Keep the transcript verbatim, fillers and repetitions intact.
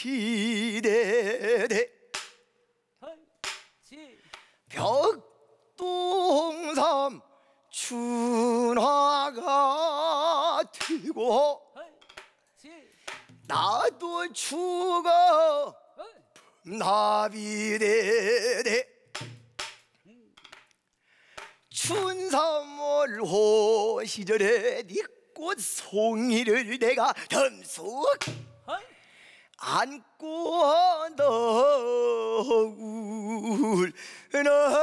시대대 벽동삼 춘화가 되고 나도 죽어 나비되대 춘삼월 호 시절에 네 꽃송이를 내가 덤쑥 안고 너울